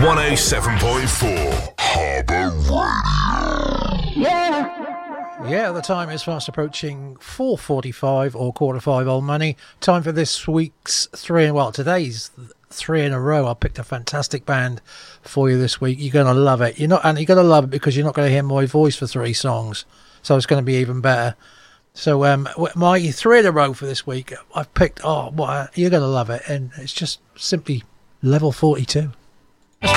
107.4 Harbour Radio. Yeah, the time is fast approaching 4:45 or 4:45 old money. Time for this week's today's 3 in a row. I picked a fantastic band for you this week. You're going to love it. You're going to love it because you're not going to hear my voice for 3 songs. So it's going to be even better. So my 3 in a row for this week, I've picked, you're going to love it. And it's just simply Level 42.